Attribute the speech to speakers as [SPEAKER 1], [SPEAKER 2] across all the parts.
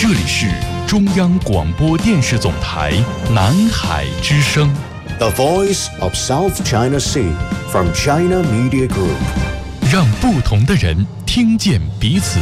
[SPEAKER 1] 这里是中央广播电视总台南海之声
[SPEAKER 2] The Voice of South China Sea from China Media Group，
[SPEAKER 1] 让不同的人听见彼此。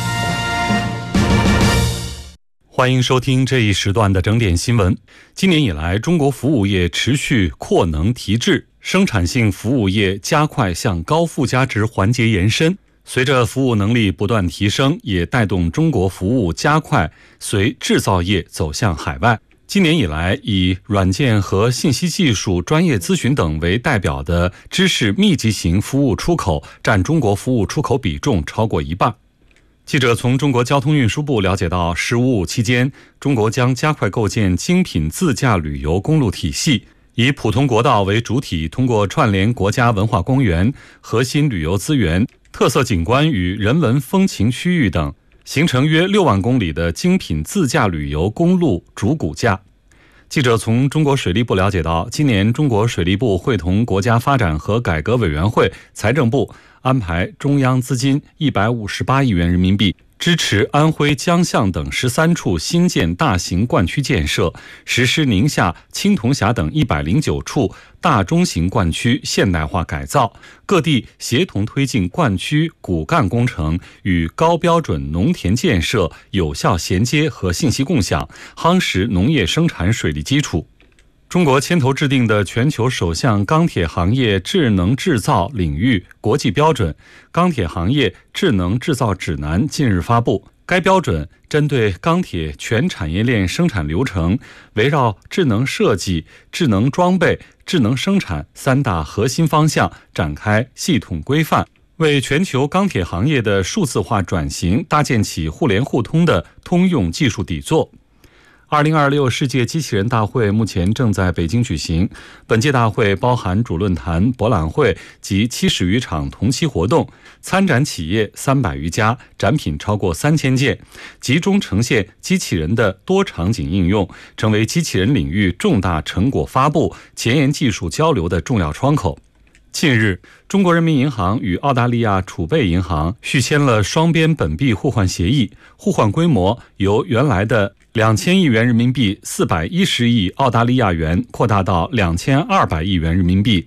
[SPEAKER 1] 欢迎收听这一时段的整点新闻。今年以来，中国服务业持续扩能提质，生产性服务业加快向高附加值环节延伸。随着服务能力不断提升，也带动中国服务加快随制造业走向海外。今年以来，以软件和信息技术、专业咨询等为代表的知识密集型服务出口占中国服务出口比重超过一半。记者从中国交通运输部了解到，“十五五”期间，中国将加快构建精品自驾旅游公路体系，以普通国道为主体，通过串联国家文化公园、核心旅游资源、特色景观与人文风情区域等，形成约6万公里的精品自驾旅游公路主骨架。记者从中国水利部了解到，今年中国水利部会同国家发展和改革委员会、财政部安排中央资金158亿元人民币，支持安徽、江象等13处新建大型灌区建设，实施宁夏、青铜峡等109处大中型灌区现代化改造，各地协同推进灌区骨干工程与高标准农田建设有效衔接和信息共享，夯实农业生产水利基础。中国牵头制定的全球首项钢铁行业智能制造领域国际标准《钢铁行业智能制造指南》近日发布。该标准针对钢铁全产业链生产流程，围绕智能设计、智能装备、智能生产3大核心方向展开系统规范，为全球钢铁行业的数字化转型搭建起互联互通的通用技术底座。2026世界机器人大会目前正在北京举行，本届大会包含主论坛、博览会及70余场同期活动，参展企业300余家，展品超过3000件，集中呈现机器人的多场景应用，成为机器人领域重大成果发布、前沿技术交流的重要窗口。近日，中国人民银行与澳大利亚储备银行续签了双边本币互换协议，互换规模由原来的2000亿元人民币410亿澳大利亚元扩大到2200亿元人民币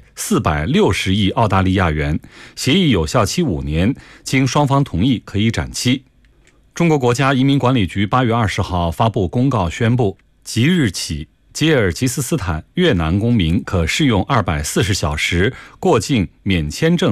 [SPEAKER 1] 460亿澳大利亚元，协议有效期5年，经双方同意可以展期。中国国家移民管理局8月20号发布公告宣布，即日起，吉尔吉斯斯坦、越南公民可适用240小时过境免签证